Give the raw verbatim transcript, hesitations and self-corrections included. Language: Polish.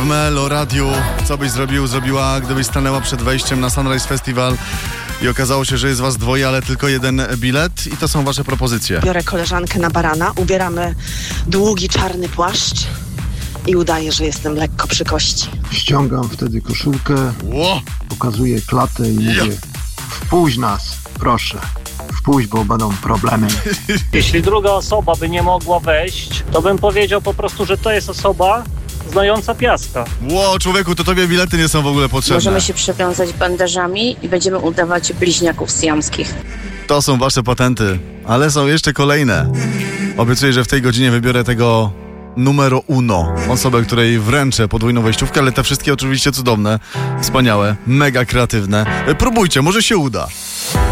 Melo Radiu. Co byś zrobił, zrobiła, gdybyś stanęła przed wejściem na Sunrise Festival i okazało się, że jest was dwoje, ale tylko jeden bilet i to są wasze propozycje. Biorę koleżankę na barana, ubieramy długi czarny płaszcz i udaję, że jestem lekko przy kości. Ściągam wtedy koszulkę, Ło! pokazuję klatę i mówię: wpuść nas, proszę. Wpuść, bo będą problemy. Jeśli druga osoba by nie mogła wejść, to bym powiedział po prostu, że to jest osoba znająca Piastka. Ło, człowieku, to tobie bilety nie są w ogóle potrzebne. Możemy się przywiązać bandażami i będziemy udawać bliźniaków syjamskich. To są wasze patenty, ale są jeszcze kolejne. Obiecuję, że w tej godzinie wybiorę tego numero uno. Osobę, której wręczę podwójną wejściówkę, ale te wszystkie oczywiście cudowne, wspaniałe, mega kreatywne. Próbujcie, może się uda.